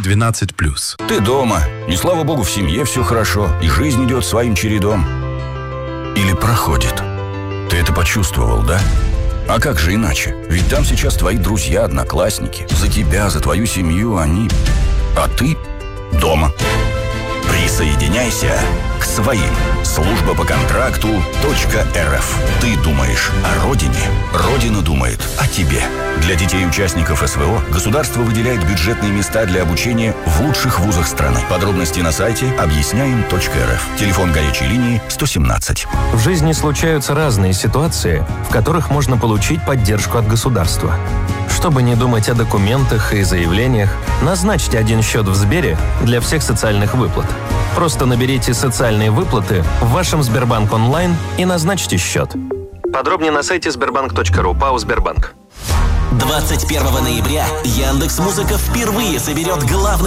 12+. Ты дома, и слава богу, в семье все хорошо, и жизнь идет своим чередом. Или проходит. Ты это почувствовал, да? А как же иначе? Ведь там сейчас твои друзья, одноклассники. За тебя, за твою семью они... А ты дома. Присоединяйся к своим. Служба по контракту .рф. Ты думаешь о родине, Родина думает о тебе. Для детей-участников СВО государство выделяет бюджетные места для обучения в лучших вузах страны. Подробности на сайте объясняем.рф. Телефон горячей линии 117. В жизни случаются разные ситуации, в которых можно получить поддержку от государства. Чтобы не думать о документах и заявлениях, назначьте один счет в Сбере для всех социальных выплат. Просто наберите «Социальные выплаты» в вашем Сбербанк онлайн и назначьте счет. Подробнее на сайте sberbank.ru. ПАО «Сбербанк». 21 ноября Яндекс.Музыка впервые соберет главный